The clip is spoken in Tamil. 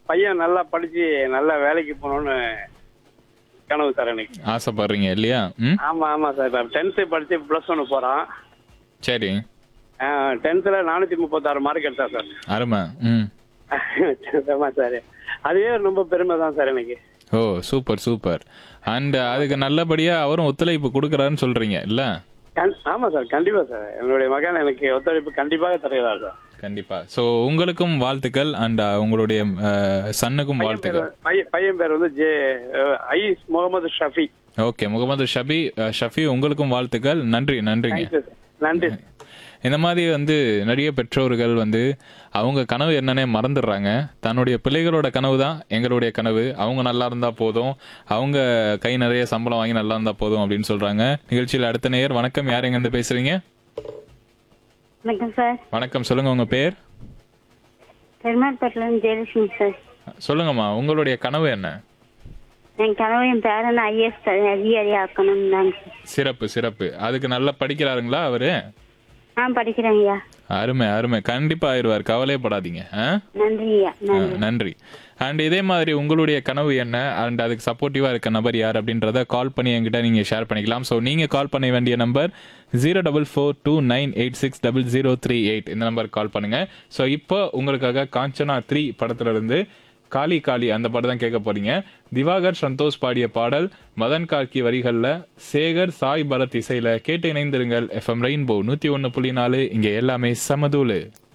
பையன் நல்லா படிச்சு நல்ல வேலைக்கு போகணும்னு கனவு சார் எனக்கு. ஆசைப்படுறீங்க இல்லையா? ம். ஆமா ஆமா சார். இப்போ 10th படிச்சு +1 போறான். சரி. 10th 436 மார்க் எடுத்தா சார். அருமை. ம். ஆமா சார். அதுவே ரொம்ப பெருமை தான் சார் எனக்கு. ஓ, சூப்பர் சூப்பர். அண்ட் அதுக்கு நல்லபடியா அவரும் ஒத்துழைப்பு கொடுக்குறாருன்னு சொல்றீங்க இல்ல? ஆமா சார், கண்டிப்பா சார். என்னுடைய மகன் எனக்கு ஒத்துழைப்பு கண்டிப்பாக தருகிறார் சார். கண்டிப்பா. ஸோ உங்களுக்கும் வாழ்த்துக்கள் அண்ட் உங்களுடைய சன்னுக்கும் வாழ்த்துக்கள். பையன் பேர் வந்து ஐ முகமது ஷஃபி. ஓகே, முகமது ஷஃபி உங்களுக்கும் வாழ்த்துக்கள். நன்றி நன்றிங்க. நன்றி. இந்த மாதிரி நிறைய பெற்றோர்கள் அவங்க கனவு என்னன்னே மறந்துடுறாங்க. தன்னுடைய பிள்ளைகளோட கனவு தான் எங்களுடைய கனவு, அவங்க நல்லா இருந்தா போதும், அவங்க கை நிறைய சம்பளம் வாங்கி நல்லா இருந்தா போதும் அப்படின்னு சொல்றாங்க. நிகழ்ச்சியில் அடுத்த நேயர். வணக்கம், யார் எங்க இருந்து பேசுறீங்க? வணக்கம் சார். வணக்கம், சொல்லுங்க உங்க பேர்? பெருமாள்பேட்டில இருந்து ஜெயலட்சுமி சார். சொல்லுங்கம்மா, உங்களுடைய கனவு என்ன? என் கனவு என் பேரனை ஐஏஎஸ் அதிகாரி ஆக்கணும் தாங்க சார். சிறப்பு சிறப்பு. அதுக்கு நல்லா படிக்கிறாருங்களா அவரு? படிக்கிறேங்க ஐயா. அருமை அருமை. கண்டிப்பா ஆயிடுவார், கவலைப்படாதீங்க. நன்றி ஐயா. நன்றி. அண்ட் இதே மாதிரி உங்களுடைய கனவு என்ன அண்ட் அதுக்கு சப்போர்ட்டிவா இருக்க நபர் யார் அப்படின்றத கால் பண்ணி என்கிட்ட நீங்க ஷேர் பண்ணிக்கலாம். ஸோ நீங்க கால் பண்ண வேண்டிய நம்பர் 04429860038. இந்த நம்பருக்கு கால் பண்ணுங்க. ஸோ இப்போ உங்களுக்காக காஞ்சனா 3 படத்துல இருந்து காளி காளி அந்த பாட்டு தான் கேட்க போறீங்க. திவாகர் சந்தோஷ் பாடிய பாடல், மதன் கார்கி வரிகள்ல, சேகர் சாய் பரத் இசையில. கேட்டு இணைந்திருங்கள். FM rainbow 101.4. இங்க எல்லாமே சமதூளு.